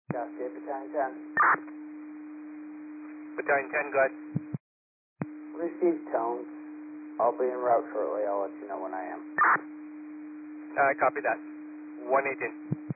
Cascade Battalion 10. Battalion 10, go ahead. Received tones. I'll be en route shortly. I'll let you know when I am. Copy that. 118.